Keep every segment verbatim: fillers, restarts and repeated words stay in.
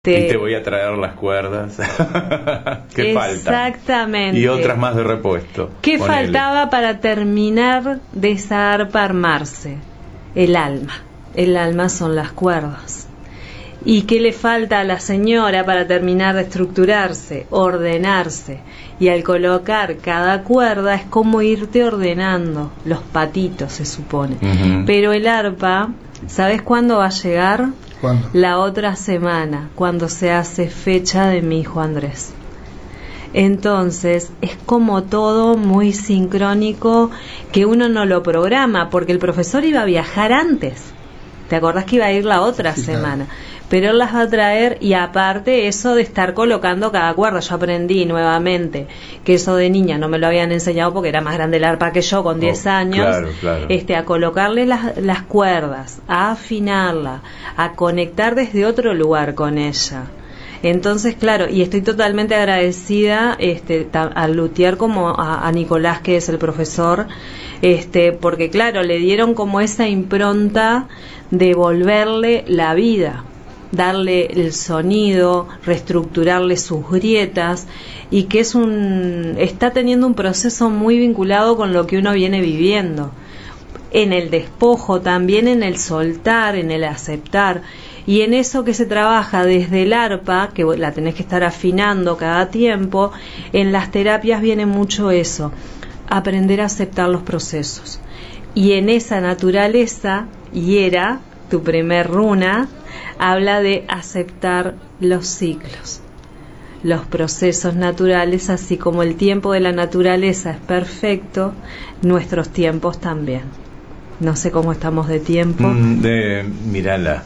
Te... Y te voy a traer las cuerdas. ¿Qué falta? Exactamente. Y otras más de repuesto. ¿Qué Ponele. faltaba para terminar de esa arpa armarse? El alma. El alma son las cuerdas. ¿Y qué le falta a la señora para terminar de estructurarse? Ordenarse. Y al colocar cada cuerda es como irte ordenando. Los patitos, se supone. Uh-huh. Pero el arpa, ¿sabes cuándo va a llegar? ¿Cuándo? La otra semana, cuando se hace fecha de mi hijo Andrés. Entonces es como todo muy sincrónico, que uno no lo programa, porque el profesor iba a viajar antes. ¿Te acordás que iba a ir la otra sí, semana? Claro. Pero él las va a traer, y aparte eso de estar colocando cada cuerda. Yo aprendí nuevamente que eso de niña no me lo habían enseñado porque era más grande el arpa que yo, con diez oh, años. Claro, claro. Este, a colocarle las, las cuerdas, a afinarla, a conectar desde otro lugar con ella. Entonces, claro, y estoy totalmente agradecida este, al luthier como a, a Nicolás, que es el profesor, este, porque claro, le dieron como esa impronta de volverle la vida, darle el sonido, reestructurarle sus grietas, y que es un está teniendo un proceso muy vinculado con lo que uno viene viviendo, en el despojo, también en el soltar, en el aceptar, y en eso que se trabaja desde el arpa, que la tenés que estar afinando cada tiempo. En las terapias viene mucho eso, aprender a aceptar los procesos, y en esa naturaleza, y era tu primer runa, habla de aceptar los ciclos, los procesos naturales, así como el tiempo de la naturaleza es perfecto, nuestros tiempos también. No sé cómo estamos de tiempo. Mm, de, mírala.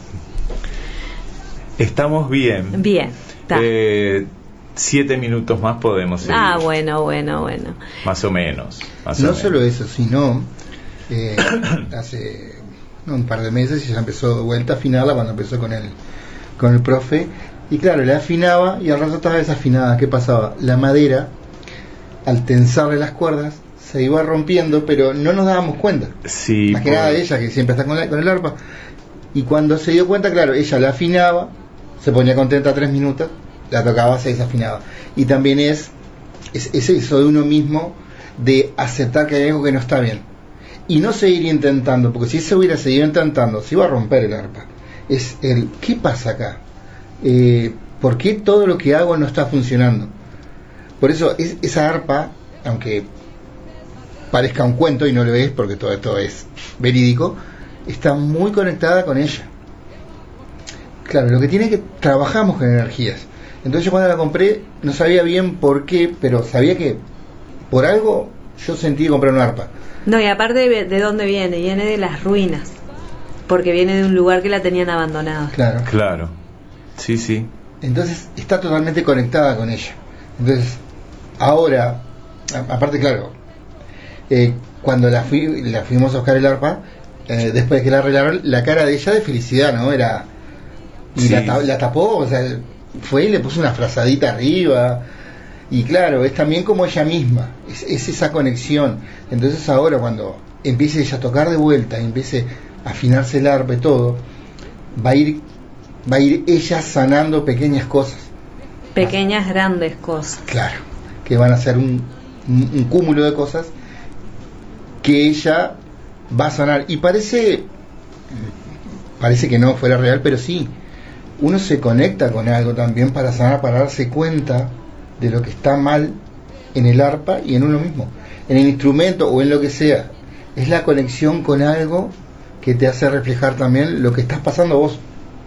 Estamos bien. Bien. Eh, siete minutos más podemos seguir. Ah, bueno, bueno, bueno. Más o menos. Más no o solo menos. eso, sino eh, hace no, un par de meses y ya empezó de vuelta a afinarla cuando empezó con el, con el profe. Y claro, le afinaba y al rato estaba desafinada. ¿Qué pasaba? La madera, al tensarle las cuerdas, se iba rompiendo, pero no nos dábamos cuenta. Sí. Más que nada ella, que siempre está con, la, con el arpa. Y cuando se dio cuenta, claro, ella la afinaba, se ponía contenta tres minutos, la tocaba, se desafinaba. Y también es, es, es eso de uno mismo, de aceptar que hay algo que no está bien. Y no seguir intentando, porque si se hubiera seguido intentando, se iba a romper el arpa. Es el, ¿qué pasa acá? Eh, ¿Por qué todo lo que hago no está funcionando? Por eso es, esa arpa, aunque parezca un cuento y no lo es, porque todo esto es verídico, está muy conectada con ella. Claro, lo que tiene es que trabajamos con energías. Entonces yo cuando la compré no sabía bien por qué, pero sabía que por algo yo sentí comprar un arpa. No, y aparte de, de dónde viene, viene de las ruinas, porque viene de un lugar que la tenían abandonada. Claro. Claro. Sí, sí. Entonces está totalmente conectada con ella. Entonces, ahora, a, aparte, claro, eh, cuando la, fui, la fuimos a buscar el arpa, eh, después de que la arreglaron, la cara de ella de felicidad, ¿no? Era. Y sí. la, la tapó, o sea, fue y le puso una frazadita arriba. Y claro, es también como ella misma, es, es esa conexión. Entonces ahora cuando empiece ella a tocar de vuelta y empiece a afinarse el arpa y todo, va a ir va a ir ella sanando pequeñas cosas. Pequeñas, grandes cosas. Claro, que van a ser un, un, un cúmulo de cosas que ella va a sanar. Y parece, parece que no fuera real, pero sí, uno se conecta con algo también para sanar, para darse cuenta de lo que está mal en el arpa y en uno mismo, en el instrumento o en lo que sea. Es la conexión con algo que te hace reflejar también lo que estás pasando vos.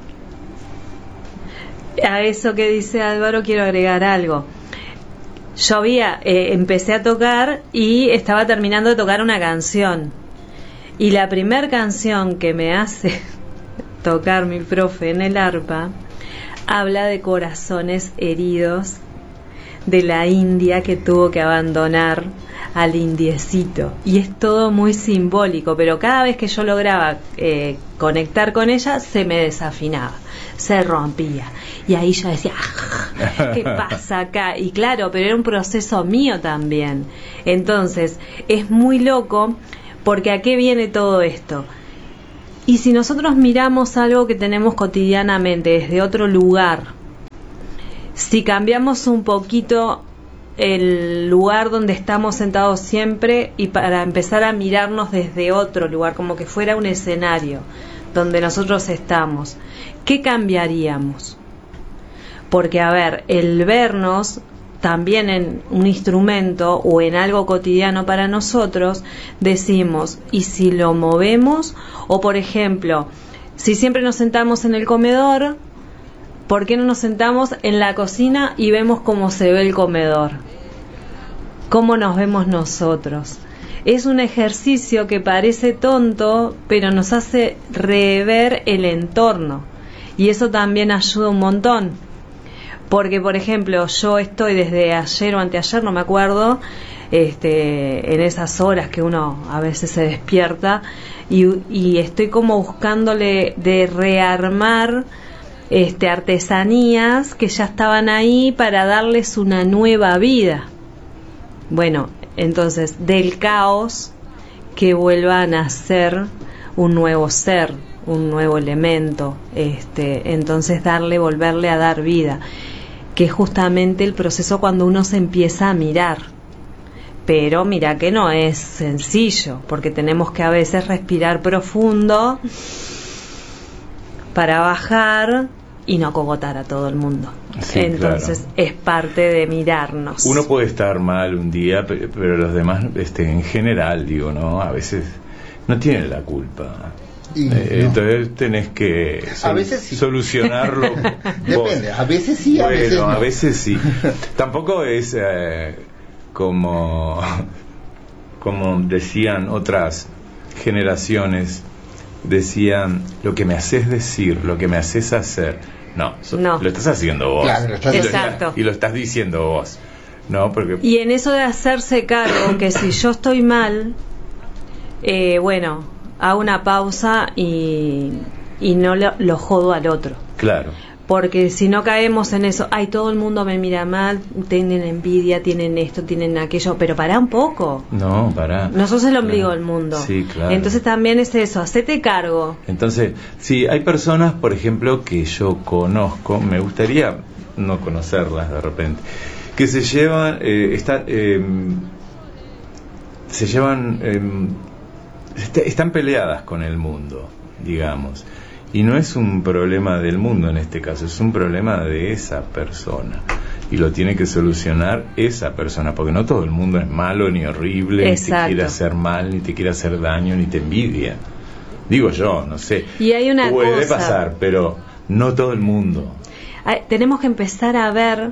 A eso que dice Álvaro quiero agregar algo. Yo había, eh, empecé a tocar y estaba terminando de tocar una canción, y la primer canción que me hace tocar mi profe en el arpa habla de corazones heridos de la India que tuvo que abandonar al indiecito, y es todo muy simbólico, pero cada vez que yo lograba eh, conectar con ella se me desafinaba, se rompía, y ahí yo decía ¡ah! ¿Qué pasa acá? Y claro, pero era un proceso mío también. Entonces es muy loco, porque ¿a qué viene todo esto? Y si nosotros miramos algo que tenemos cotidianamente desde otro lugar, si cambiamos un poquito el lugar donde estamos sentados siempre y para empezar a mirarnos desde otro lugar, como que fuera un escenario donde nosotros estamos, ¿qué cambiaríamos? Porque, a ver, el vernos también en un instrumento o en algo cotidiano para nosotros, decimos, ¿y si lo movemos? O, por ejemplo, si siempre nos sentamos en el comedor, ¿por qué no nos sentamos en la cocina y vemos cómo se ve el comedor? ¿Cómo nos vemos nosotros? Es un ejercicio que parece tonto, pero nos hace rever el entorno. Y eso también ayuda un montón. Porque, por ejemplo, yo estoy desde ayer o anteayer, no me acuerdo, este, en esas horas que uno a veces se despierta, y, y estoy como buscándole de rearmar este, artesanías que ya estaban ahí para darles una nueva vida. Bueno, entonces, del caos que vuelvan a ser un nuevo ser, un nuevo elemento, este, entonces darle, volverle a dar vida, que es justamente el proceso cuando uno se empieza a mirar. Pero mira que no es sencillo, porque tenemos que a veces respirar profundo para bajar y no cogotar a todo el mundo. Sí, entonces claro. Es parte de mirarnos. Uno puede estar mal un día, pero los demás, este, en general, digo, ¿no? A veces no tienen la culpa. Y eh, no. Entonces tenés que sol- a veces sí. solucionarlo. Depende, a veces sí, a bueno, veces no. a veces sí. Tampoco es eh, como como decían otras generaciones, decían, lo que me haces decir, lo que me haces hacer. No, so, no. Lo estás haciendo vos. Claro, lo estás y, lo Exacto. estás, y lo estás diciendo vos. No, porque Y en eso de hacerse cargo, que si yo estoy mal, eh, bueno, hago una pausa y, y no lo, lo jodo al otro. claro. Porque si no caemos en eso, ay, todo el mundo me mira mal, tienen envidia, tienen esto, tienen aquello, pero pará un poco. No, pará. No sos el ombligo Claro. del mundo. Sí, claro. Entonces también es eso, hacete cargo. Entonces, sí, hay personas, por ejemplo, que yo conozco, me gustaría no conocerlas de repente, que se llevan, eh, está, eh, se llevan, eh, est- están peleadas con el mundo, digamos. Y no es un problema del mundo en este caso, es un problema de esa persona. Y lo tiene que solucionar esa persona, porque no todo el mundo es malo ni horrible, Exacto. ni te quiere hacer mal, ni te quiere hacer daño, ni te envidia. Digo yo, no sé. Y hay una Puede cosa. pasar, pero no todo el mundo. Ay, tenemos que empezar a ver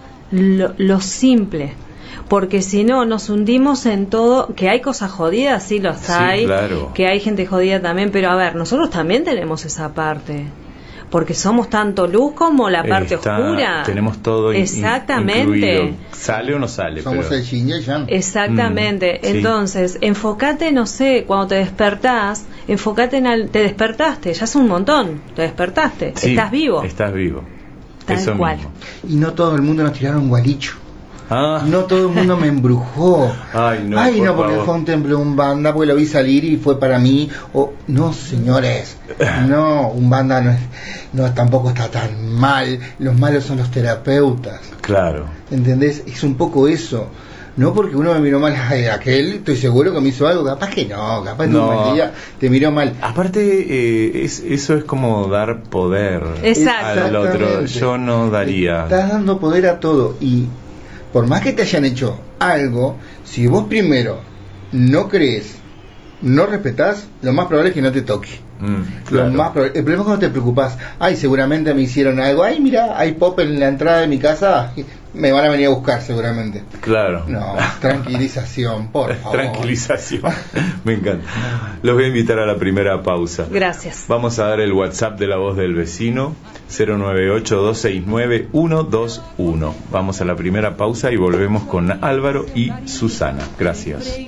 lo, lo simple, porque si no nos hundimos en todo, que hay cosas jodidas, sí los Sí, hay, claro. que hay gente jodida también, pero a ver, nosotros también tenemos esa parte, porque somos tanto luz como la parte Está- oscura. Tenemos todo in- Exactamente. incluido. Sale o no sale, Somos pero el yin y el yang. Exactamente. Mm, sí. Entonces, enfócate, no sé, cuando te despertás, enfócate en al, te despertaste, ya es un montón, te despertaste, sí, estás vivo. Estás vivo. Tal Eso cual. mismo. Y no todo el mundo nos tiraron gualicho. Ah, No todo el mundo me embrujó. Ay, no, Ay, por no, porque favor. fue un templo, un banda, porque lo vi salir y fue para mí. O no, señores. No, un banda no es, no tampoco está tan mal. Los malos son los terapeutas. claro. ¿Entendés? Es un poco eso. No porque uno me miró mal, ay, aquel, estoy seguro que me hizo algo. Capaz que no, capaz No. que un mal día te miró mal. Aparte, eh, es, eso es como dar poder Exacto. al otro. Exactamente. Yo no daría. Estás dando poder a todo. Y por más que te hayan hecho algo, si vos primero no crees, no respetás, lo más probable es que no te toque. Mm, Lo claro. más probable- el problema es cuando te preocupas, ay, seguramente me hicieron algo, ay, mira, hay pop en la entrada de mi casa, me van a venir a buscar seguramente. Claro. No, tranquilización, por favor. Tranquilización. Me encanta. Los voy a invitar a la primera pausa. Gracias. Vamos a dar el WhatsApp de La Voz del Vecino, cero nueve ocho, dos seis nueve, uno dos uno. Vamos a la primera pausa y volvemos con Álvaro y Susana. Gracias.